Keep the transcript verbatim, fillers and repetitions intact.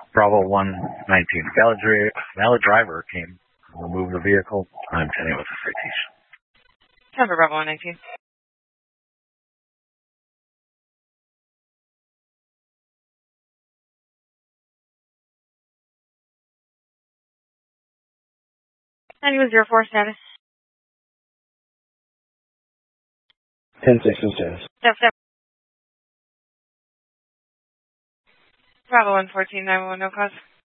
Bravo one nineteen. Valid, dri- valid driver came to remove the vehicle. I'm ten with a citation. Number Bravo one nineteen. And was your four status? ten six status. Step, step. Bravo one fourteen, nine one one, no cause.